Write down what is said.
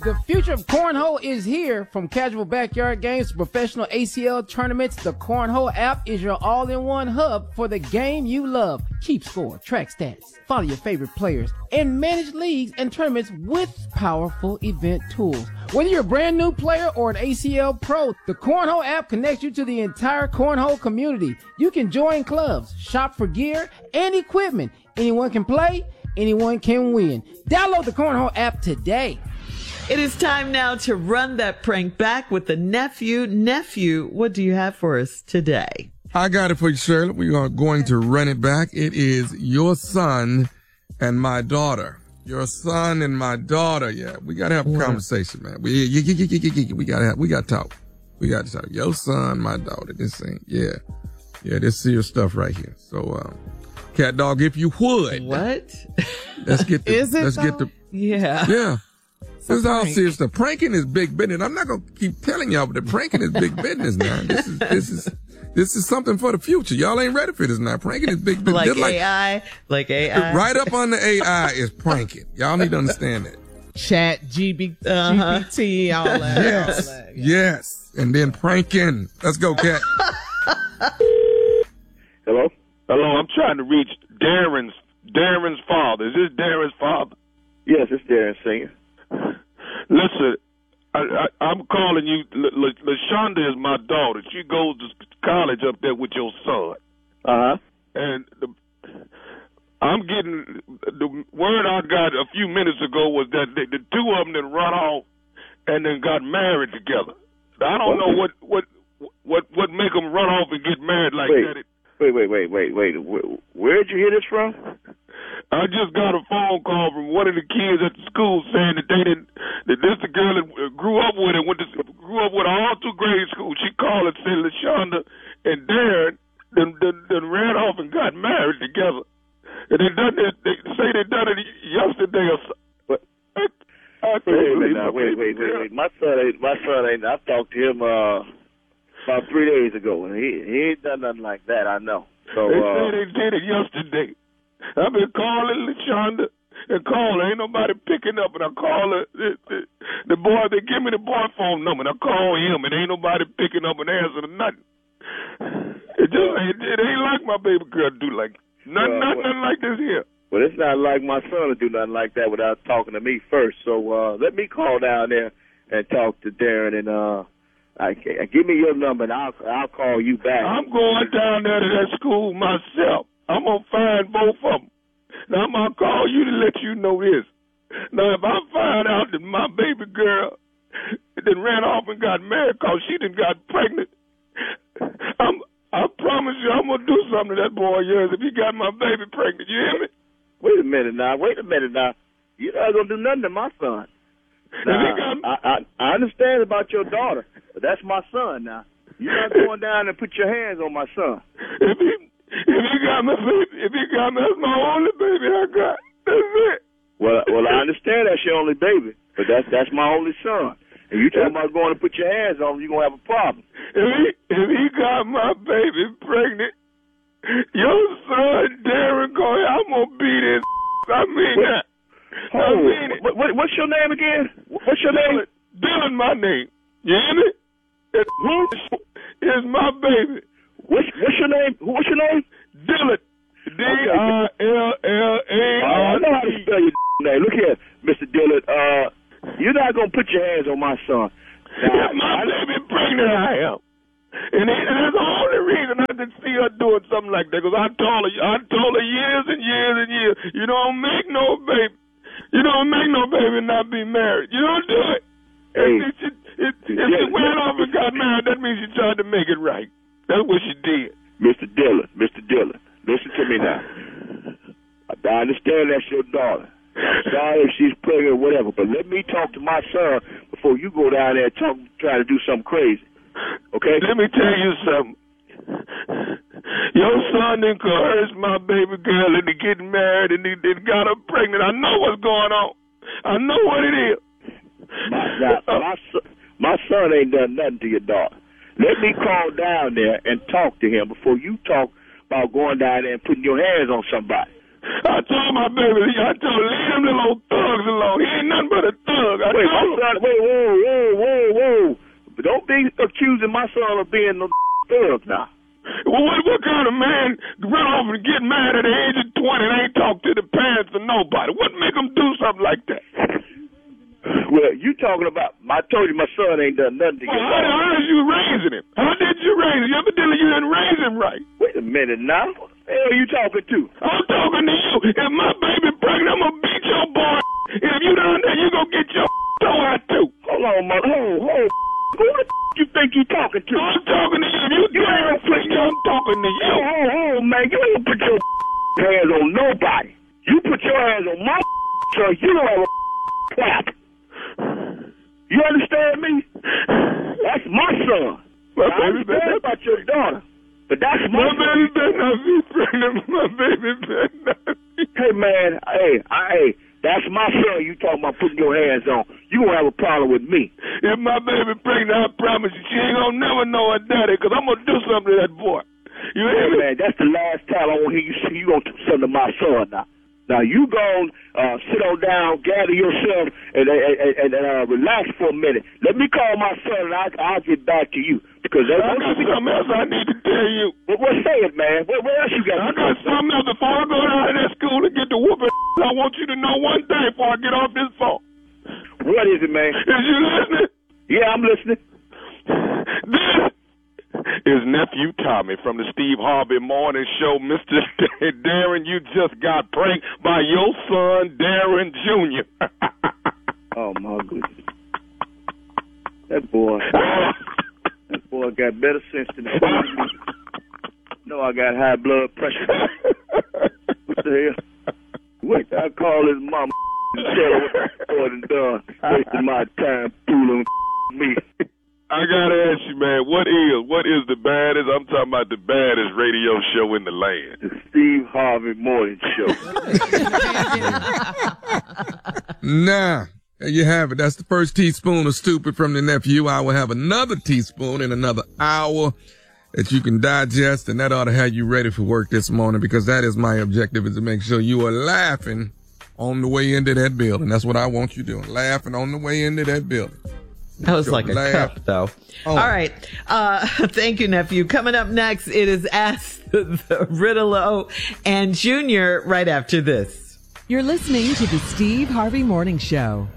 The future of cornhole is here. From casual backyard games to professional ACL tournaments, the Cornhole app is your all-in-one hub for the game you love. Keep score, track stats, follow your favorite players, and manage leagues and tournaments with powerful event tools. Whether you're a brand new player or an ACL pro, the Cornhole app connects you to the entire cornhole community. You can join clubs, shop for gear and equipment. Anyone can play, anyone can win. Download the Cornhole app today. It is time now to run that prank back with the nephew. Nephew, what do you have for us today? I got it for you, Shirley. We are going to run it back. It is your son and my daughter. Your son and my daughter. Yeah, we got to have a conversation, man. We got to talk. We got to talk. Your son, my daughter. This ain't, yeah, this serious stuff right here. So, Cat Dog, if you would. What? Let's get the. Yeah. This is all serious stuff. Pranking is big business. I'm not gonna keep telling y'all, but the pranking is big business now. This is something for the future. Y'all ain't ready for this now. Pranking is big business. Like AI. Right up on the AI is pranking. Y'all need to understand that. Chat, GPT, all that. Yes. And then pranking. Let's go, Cat. Hello, I'm trying to reach Darren's father. Is this Darren's father? Yes, it's Darren Senior. Listen, I'm calling you. LaShonda is my daughter. She goes to college up there with your son. And I'm getting the word I got a few minutes ago was that the two of them then run off and then got married together. I don't know what make them run off and get married like that. Wait. Where'd you hear this from? I just got a phone call from one of the kids at the school saying that that this the girl that grew up with and grew up with all through grade school. She called and said LaShonda and Darren then ran off and got married together. And they say they done it yesterday or something. Wait. My son ain't. I talked to him about 3 days ago, and he ain't done nothing like that. I know. So they say they did it yesterday. I've been calling LaShonda and calling. Ain't nobody picking up, and I call the boy. They give me the boy phone number, and I call him, and ain't nobody picking up and answering nothing. It ain't like my baby girl do like nothing like this here. Well, it's not like my son to do nothing like that without talking to me first. So let me call down there and talk to Darren, and give me your number, and I'll call you back. I'm going down there to that school myself. I'm going to find both of them. Now, I'm going to call you to let you know this. Now, if I find out that my baby girl then ran off and got married because she done got pregnant, I promise you I'm going to do something to that boy of yours if he got my baby pregnant. You hear me? Wait a minute now. You're not going to do nothing to my son. Now, I understand about your daughter, but that's my son now. You're not going down and put your hands on my son. If he got my baby, that's my only baby I got. That's it. Well, I understand that's your only baby, but that's my only son. And you talking about going to put your hands on him, you're going to have a problem. If he got my baby pregnant, your son, Darren, I'm going to beat his I mean that. I mean it. What's your name again? What's your name? Dylan, my name. You hear me? It's my baby. What's your name? What's your name? Dylan. D-I-L-L-A. I know how to spell your name. Look here, Mr. Dillard. You're not going to put your hands on my son. Now, if my baby pregnant, I am. And that's the only reason I can see her doing something like that, because I told her years and years and years, you don't make no baby. You don't make no baby and not be married. You don't do it. If she went off and got married, that means she tried to make it right. That's what she did. Mr. Dillon, listen to me now. I understand that's your daughter. I'm sorry if she's pregnant or whatever, but let me talk to my son before you go down there and try to do something crazy. Okay? Let me tell you something. Your son done coerced my baby girl into getting married and he got her pregnant. I know what's going on. I know what it is. My son ain't done nothing to your daughter. Let me call down there and talk to him before you talk about going down there and putting your hands on somebody. I told my baby, leave them little old thugs alone. He ain't nothing but a thug. Whoa. Don't be accusing my son of being no thug now. Well, what kind of man run off and get mad at the age of 20 and ain't talk to the parents or nobody? What make him do something like that? Well, you talking about, I told you my son ain't done nothing to get how did you raising him? How did you raise him? Evidently you didn't raise him right. Wait a minute now. What the hell are you talking to? I'm talking to you. If my baby pregnant, I'm going to beat your boy. If you done that, you going to get your toe out too. Hold on, mother. Hold. Who the you think you talking to? I'm talking to you. You ain't I'm talking to you. Oh, man. You ain't put your hands on nobody. You put your hands on my so you don't have a clap. You understand me? That's my son. I understand about your daughter, but that's my baby better not be pregnant. My baby better not be. Hey, man. Hey, that's my son you talking about putting your hands on. You gonna have a problem with me. If my baby pregnant, I promise you, she ain't gonna never know her daddy, because I'm gonna do something to that boy. You hear me? Man, that's the last time I want to hear you say you gonna do something to my son now. Now, you go sit on down, gather yourself, and relax for a minute. Let me call my son, and I'll get back to you. Because I got something else I need to tell you. Well, say it, man. What else you got? I got something else. Before I go down to that school and get the whooping, I want you to know one thing before I get off this phone. What is it, man? Is you listening? Yeah, I'm listening. This is Nephew Tommy from the Steve Harvey Morning Show. Mr. Darren, you just got pranked by your son, Darren Jr. Oh, my goodness. That boy got better sense than me. No, I got high blood pressure. What the hell? Wait, I call his mama and tell her what the boy done. Wasting my time fooling me. I gotta ask you, man, what is the baddest? I'm talking about the baddest radio show in the land. The Steve Harvey Morning Show. Nah, there you have it. That's the first teaspoon of stupid from the nephew. I will have another teaspoon in another hour that you can digest, and that ought to have you ready for work this morning, because that is my objective, is to make sure you are laughing on the way into that building. That's what I want you doing, laughing on the way into that building. That was like a cup, though. Oh. All right. Thank you, nephew. Coming up next, it is Ask the Riddle-O and Junior right after this. You're listening to the Steve Harvey Morning Show.